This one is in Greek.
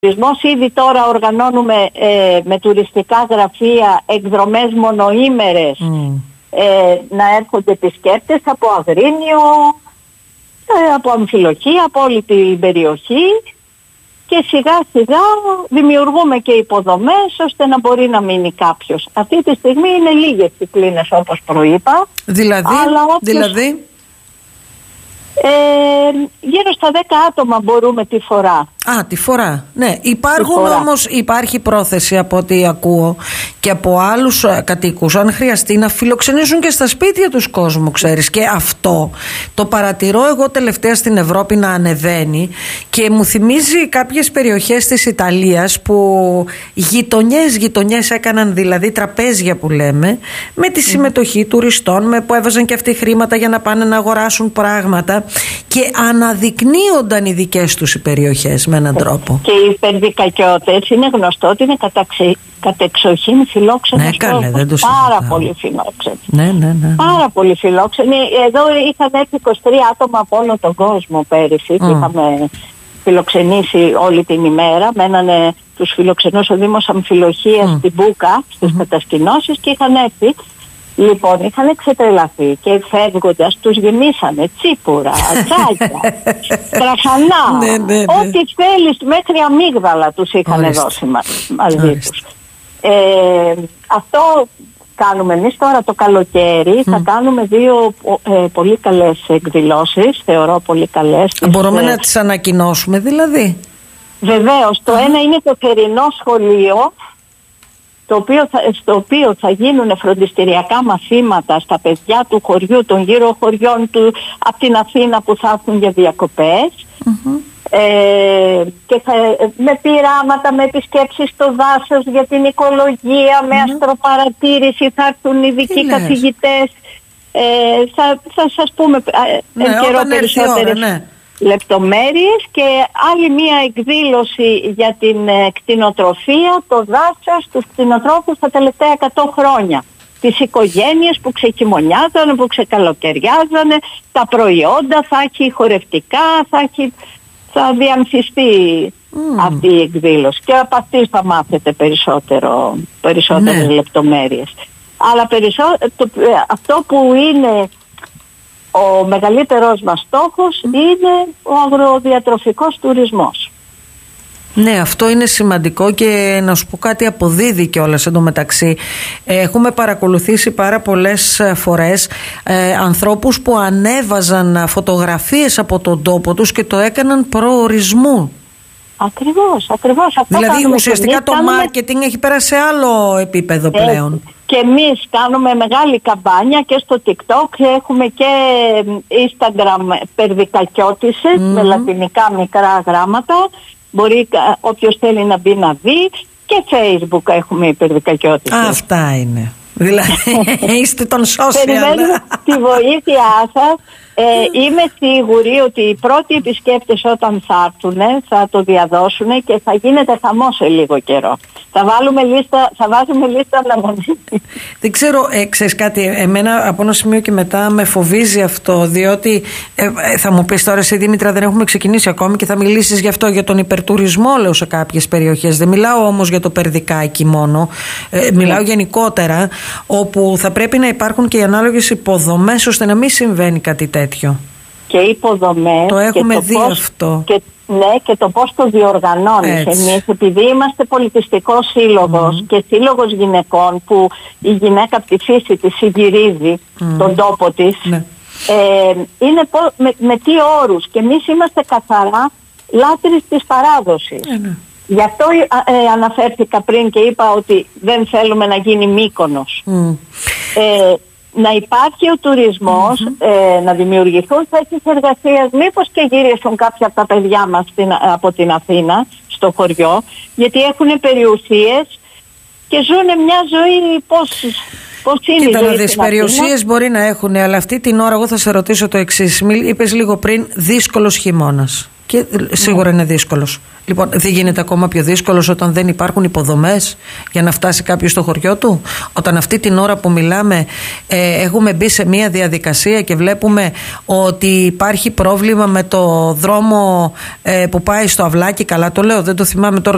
τουρισμός. Ήδη τώρα οργανώνουμε με τουριστικά γραφεία εκδρομές μονοήμερες να έρχονται επισκέπτες από Αγρίνιο, από Αμφιλοχία, από όλη την περιοχή, και σιγά σιγά δημιουργούμε και υποδομές ώστε να μπορεί να μείνει κάποιος. Αυτή τη στιγμή είναι λίγες οι κλίνες, όπως προείπα. Δηλαδή? Γύρω στα 10 άτομα μπορούμε τη φορά. Τη φορά. Ναι, υπάρχει πρόθεση, από ό,τι ακούω και από άλλους κατοίκους, αν χρειαστεί, να φιλοξενήσουν και στα σπίτια τους κόσμο, ξέρεις. Και αυτό το παρατηρώ εγώ τελευταία στην Ευρώπη να ανεβαίνει, και μου θυμίζει κάποιες περιοχές της Ιταλίας που γειτονιές έκαναν, δηλαδή τραπέζια που λέμε, με τη συμμετοχή τουριστών, που έβαζαν και αυτοί χρήματα για να πάνε να αγοράσουν πράγματα, και αναδεικνύονταν οι δικές τους οι περιοχές με έναν τρόπο. Και οι Περδικακιώτες είναι γνωστό ότι είναι κατεξοχήν φιλόξενος κόσμος. Πάρα πολύ φιλόξενοι. Ναι. Πάρα πολύ φιλόξενοι. Εδώ είχαν έρθει 23 άτομα από όλο τον κόσμο πέρυσι και είχαμε φιλοξενήσει όλη την ημέρα. Μένανε, τους φιλοξενούς ο Δήμος Αμφιλοχίας στην Μπούκα, στις κατασκηνώσεις, και είχαν έρθει. Λοιπόν, είχαν ξετρελαθεί και φεύγοντας τους γεμίσανε τσίπουρα, τσάκια, τραχανά, ό,τι θέλεις, μέχρι αμύγδαλα τους είχαν δώσει μαζί τους. Αυτό κάνουμε εμείς τώρα το καλοκαίρι. Θα κάνουμε 2 πολύ καλές εκδηλώσεις, θεωρώ πολύ καλές. Μπορούμε να τις ανακοινώσουμε δηλαδή? Βεβαίως. Το ένα είναι το θερινό σχολείο, στο οποίο θα γίνουν φροντιστηριακά μαθήματα στα παιδιά του χωριού, των γύρω χωριών του, από την Αθήνα που θα έρθουν για διακοπές, και με πειράματα, με επισκέψεις στο δάσος για την οικολογία, με αστροπαρατήρηση, θα έρθουν ειδικοί καθηγητές. Θα σας πούμε εν καιρό περισσότερες λεπτομέρειες, και άλλη μία εκδήλωση για την κτηνοτροφία, το δάσος, τους κτηνοτρόφους τα τελευταία 100 χρόνια. Τις οικογένειες που ξεκυμονιάζανε, που ξεκαλοκαιριάζανε, τα προϊόντα, θα έχει χορευτικά, θα διαμφιστεί αυτή η εκδήλωση, και από αυτή θα μάθετε περισσότερες λεπτομέρειες. Αλλά αυτό που είναι ο μεγαλύτερος μας στόχος είναι ο αγροδιατροφικός τουρισμός. Ναι, αυτό είναι σημαντικό, και να σου πω κάτι, αποδίδει κιόλας εντωμεταξύ. Έχουμε παρακολουθήσει πάρα πολλές φορές ανθρώπους που ανέβαζαν φωτογραφίες από τον τόπο τους και το έκαναν προορισμού. Ακριβώς. Δηλαδή ουσιαστικά το μάρκετινγκ έχει περάσει σε άλλο επίπεδο πλέον. Και εμείς κάνουμε μεγάλη καμπάνια και στο TikTok, έχουμε και Instagram Περδικακιώτισσες με λατινικά μικρά γράμματα. Μπορεί όποιος θέλει να μπει να δει, και Facebook έχουμε οι Περδικακιώτισσες. Αυτά είναι. Δηλαδή είστε των social. Περιμένουμε τη βοήθειά σας. Είμαι σίγουρη ότι οι πρώτοι επισκέπτες όταν θα έρθουν θα το διαδώσουν και θα γίνεται χαμός σε λίγο καιρό. Θα βάζουμε λίστα αναμονή. Δεν ξέρω, ξέρεις κάτι, εμένα από ένα σημείο και μετά με φοβίζει αυτό, διότι θα μου πεις τώρα εσύ Δήμητρα, δεν έχουμε ξεκινήσει ακόμη και θα μιλήσεις γι' αυτό, για τον υπερτουρισμό λέω σε κάποιες περιοχές. Δεν μιλάω όμως για το Περδικάκι μόνο, μιλάω γενικότερα, όπου θα πρέπει να υπάρχουν και οι ανάλογες υποδομές ώστε να μην συμβαίνει κάτι τέτοιο. Και υποδομές. Το έχουμε δει αυτό. Και το πώς το διοργανώνεις. Εμείς, επειδή είμαστε πολιτιστικός σύλλογος και σύλλογος γυναικών, που η γυναίκα από τη φύση της συγκυρίζει τον τόπο της, είναι με τι όρους. Και εμείς είμαστε καθαρά λάτρεις της παράδοσης. Γι' αυτό αναφέρθηκα πριν και είπα ότι δεν θέλουμε να γίνει Μύκονος. Να υπάρχει ο τουρισμός, να δημιουργηθούν θέσεις εργασίας, μήπως και γυρίσουν κάποια από τα παιδιά μας από την Αθήνα στο χωριό, γιατί έχουν περιουσίες και ζουν μια ζωή πώς είναι. Κοίτα να δεις, περιουσίες μπορεί να έχουν, αλλά αυτή την ώρα εγώ θα σε ρωτήσω το εξής. Είπες λίγο πριν δύσκολος χειμώνας, και σίγουρα είναι δύσκολος. Λοιπόν, δεν γίνεται ακόμα πιο δύσκολος όταν δεν υπάρχουν υποδομές για να φτάσει κάποιος στο χωριό του? Όταν αυτή την ώρα που μιλάμε έχουμε μπει σε μια διαδικασία και βλέπουμε ότι υπάρχει πρόβλημα με το δρόμο που πάει στο Αυλάκι, καλά το λέω, δεν το θυμάμαι τώρα